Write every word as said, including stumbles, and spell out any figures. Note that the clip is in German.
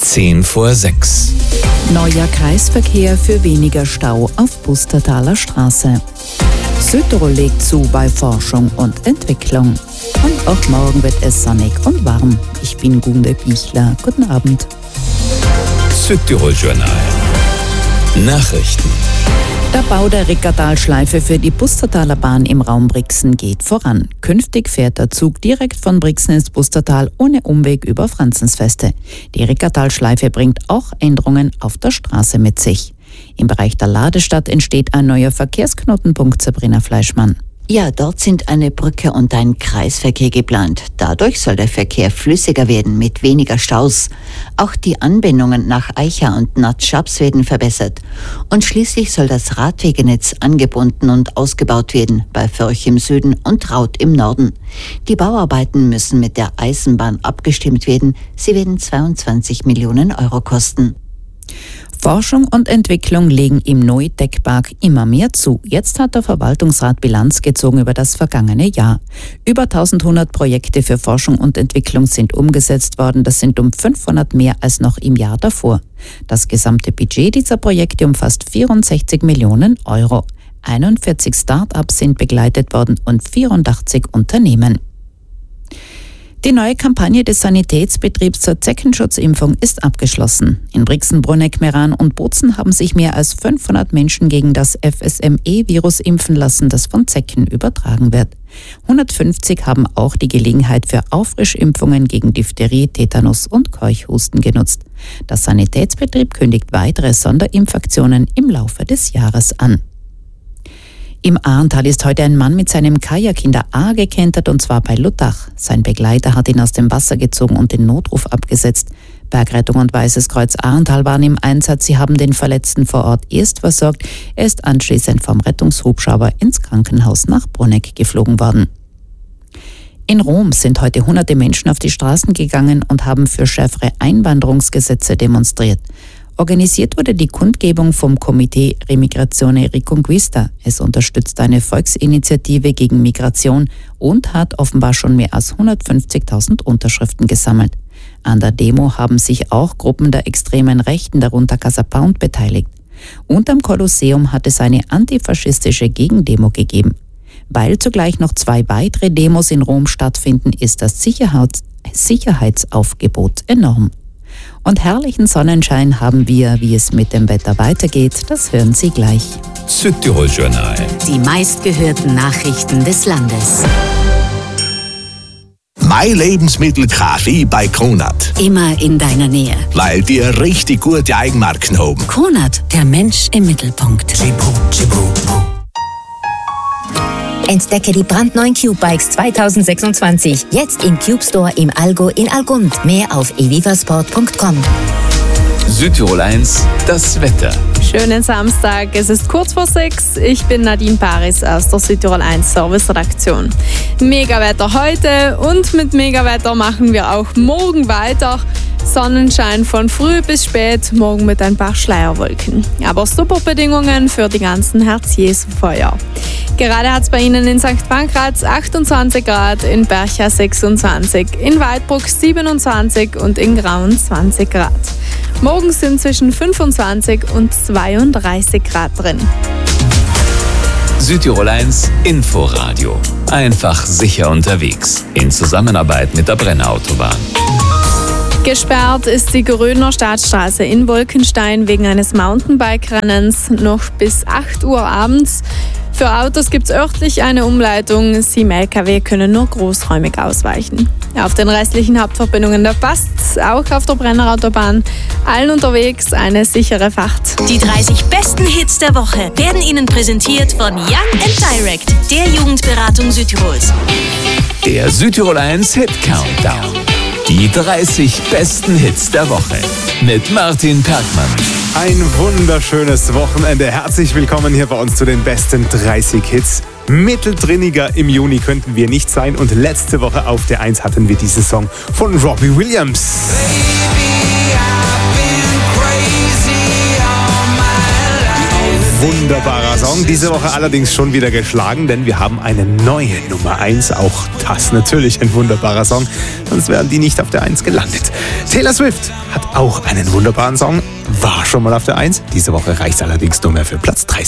zehn vor sechs. Neuer Kreisverkehr für weniger Stau auf Pustertaler Straße. Südtirol legt zu bei Forschung und Entwicklung. Und auch morgen wird es sonnig und warm. Ich bin Gunde Bichler. Guten Abend. Südtirol Journal. Nachrichten. Der Bau der Rickertalschleife für die Pustertaler Bahn im Raum Brixen geht voran. Künftig fährt der Zug direkt von Brixen ins Pustertal ohne Umweg über Franzensfeste. Die Rickertalschleife bringt auch Änderungen auf der Straße mit sich. Im Bereich der Ladestadt entsteht ein neuer Verkehrsknotenpunkt, Sabrina Fleischmann. Ja, dort sind eine Brücke und ein Kreisverkehr geplant. Dadurch soll der Verkehr flüssiger werden mit weniger Staus. Auch die Anbindungen nach Eicha und Natschabs werden verbessert. Und schließlich soll das Radwegenetz angebunden und ausgebaut werden, bei Förch im Süden und Raut im Norden. Die Bauarbeiten müssen mit der Eisenbahn abgestimmt werden. Sie werden zweiundzwanzig Millionen Euro kosten. Forschung und Entwicklung legen im Neutech-Park immer mehr zu. Jetzt hat der Verwaltungsrat Bilanz gezogen über das vergangene Jahr. Über eintausendhundert Projekte für Forschung und Entwicklung sind umgesetzt worden. Das sind um fünfhundert mehr als noch im Jahr davor. Das gesamte Budget dieser Projekte umfasst vierundsechzig Millionen Euro. einundvierzig Start-ups sind begleitet worden und vierundachtzig Unternehmen. Die neue Kampagne des Sanitätsbetriebs zur Zeckenschutzimpfung ist abgeschlossen. In Brixen, Bruneck, Meran und Bozen haben sich mehr als fünfhundert Menschen gegen das F S M E-Virus impfen lassen, das von Zecken übertragen wird. hundertfünfzig haben auch die Gelegenheit für Auffrischimpfungen gegen Diphtherie, Tetanus und Keuchhusten genutzt. Der Sanitätsbetrieb kündigt weitere Sonderimpfaktionen im Laufe des Jahres an. Im Ahrntal ist heute ein Mann mit seinem Kajak in der Ahr gekentert, und zwar bei Luttach. Sein Begleiter hat ihn aus dem Wasser gezogen und den Notruf abgesetzt. Bergrettung und Weißes Kreuz Ahrntal waren im Einsatz. Sie haben den Verletzten vor Ort erst versorgt. Er ist anschließend vom Rettungshubschrauber ins Krankenhaus nach Bruneck geflogen worden. In Rom sind heute hunderte Menschen auf die Straßen gegangen und haben für schärfere Einwanderungsgesetze demonstriert. Organisiert wurde die Kundgebung vom Komitee Remigrazione Reconquista. Es unterstützt eine Volksinitiative gegen Migration und hat offenbar schon mehr als hundertfünfzigtausend Unterschriften gesammelt. An der Demo haben sich auch Gruppen der extremen Rechten, darunter Casa Pound, beteiligt. Und am Kolosseum hat es eine antifaschistische Gegendemo gegeben. Weil zugleich noch zwei weitere Demos in Rom stattfinden, ist das Sicherheits- Sicherheitsaufgebot enorm. Und herrlichen Sonnenschein haben wir. Wie es mit dem Wetter weitergeht, das hören Sie gleich. Südtirol Journal. Die meistgehörten Nachrichten des Landes. Mein Lebensmittel Kaffee bei Kronat. Immer in deiner Nähe. Weil die richtig gute Eigenmarken haben. Kronat, der Mensch im Mittelpunkt. Entdecke die brandneuen Cube Bikes zwanzig sechsundzwanzig. Jetzt im Cube Store im Allgäu in Algund. Mehr auf evivasport punkt com. Südtirol eins, das Wetter. Schönen Samstag, es ist kurz vor sechs. Ich bin Nadine Paris aus der Südtirol eins Service-Redaktion. Megawetter heute und mit Megawetter machen wir auch morgen weiter. Sonnenschein von früh bis spät, morgen mit ein paar Schleierwolken. Aber super Bedingungen für die ganzen Herz-Jesu-Feuer. Gerade hat es bei Ihnen in Sankt Pankraz achtundzwanzig Grad, in Bercha sechsundzwanzig, in Weidbruck siebenundzwanzig und in Grauen zwanzig Grad. Morgen sind zwischen fünfundzwanzig und zweiunddreißig Grad drin. Südtirol eins Inforadio. Einfach sicher unterwegs. In Zusammenarbeit mit der Brenner Autobahn. Gesperrt ist die Gröner Staatsstraße in Wolkenstein wegen eines Mountainbike-Rennens noch bis acht Uhr abends. Für Autos gibt es örtlich eine Umleitung. Sieben L K W können nur großräumig ausweichen. Auf den restlichen Hauptverbindungen da passt's, auch auf der Brenner Autobahn. Allen unterwegs eine sichere Fahrt. Die dreißig besten Hits der Woche werden Ihnen präsentiert von Young and Direct, der Jugendberatung Südtirols. Der Südtirol eins Hit Countdown. Die dreißig besten Hits der Woche mit Martin Perkmann. Ein wunderschönes Wochenende. Herzlich willkommen hier bei uns zu den besten dreißig Hits. Mitteldrinniger im Juni könnten wir nicht sein. Und letzte Woche auf der eins hatten wir diesen Song von Robbie Williams. Baby, I've been crazy all my life. Wunderbarer Song. Diese Woche allerdings schon wieder geschlagen, denn wir haben eine neue Nummer eins. Auch das natürlich ein wunderbarer Song, sonst wären die nicht auf der eins gelandet. Taylor Swift hat auch einen wunderbaren Song, war schon mal auf der eins. Diese Woche reicht es allerdings nur mehr für Platz dreißig.